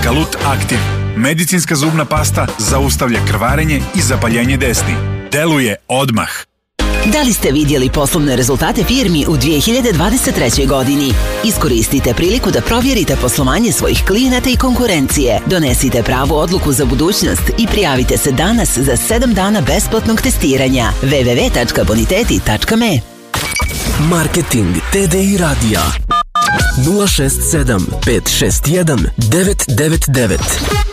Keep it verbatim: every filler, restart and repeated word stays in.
Galut Aktiv. Medicinska zubna pasta zaustavlja krvarenje i zapaljenje desni. Deluje odmah. Da li ste vidjeli poslovne rezultate firmi u dvije hiljade dvadeset trećoj godini? Iskoristite priliku da provjerite poslovanje svojih klijenata i konkurencije. Donesite pravu odluku za budućnost i prijavite se danas za sedam dana besplatnog testiranja. w w w tačka boniteti tačka me. Marketing T D I radija nula šest sedam pet šest jedan devet devet devet.